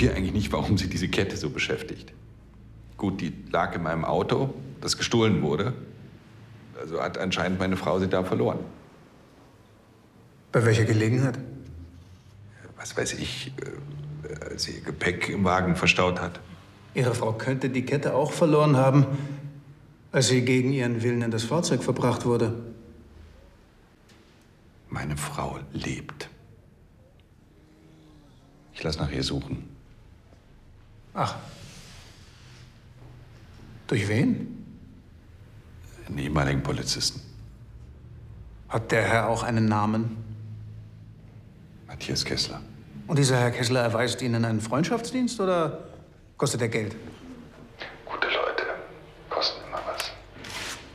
kapiere eigentlich nicht, warum Sie diese Kette so beschäftigt. Gut, die lag in meinem Auto, das gestohlen wurde. Also hat anscheinend meine Frau sie da verloren. Bei welcher Gelegenheit? Was weiß ich, als sie ihr Gepäck im Wagen verstaut hat. Ihre Frau könnte die Kette auch verloren haben, als sie gegen ihren Willen in das Fahrzeug verbracht wurde. Meine Frau lebt. Ich lasse nach ihr suchen. Ach. Durch wen? Einen ehemaligen Polizisten. Hat der Herr auch einen Namen? Matthias Kessler. Und dieser Herr Kessler erweist Ihnen einen Freundschaftsdienst oder kostet er Geld?